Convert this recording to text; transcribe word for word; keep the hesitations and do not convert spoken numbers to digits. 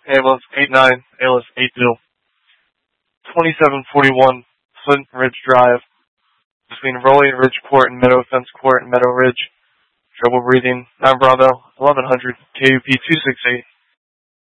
ALS eight nine, ALS eight two. twenty-seven forty-one Flint Ridge Drive, between Rolling Ridge Court and Meadow Fence Court and Meadow Ridge. Trouble breathing, nine Bravo, eleven hundred, K U P two six eight.